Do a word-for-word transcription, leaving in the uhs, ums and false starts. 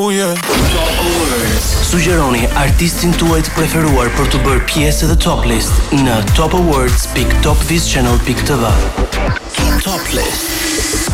yeah. Top Awards. Sugjeroni artistin tuaj të preferuar për të bërë pjesë dhe Top List në top awards dot top vis channel dot t v. Top List.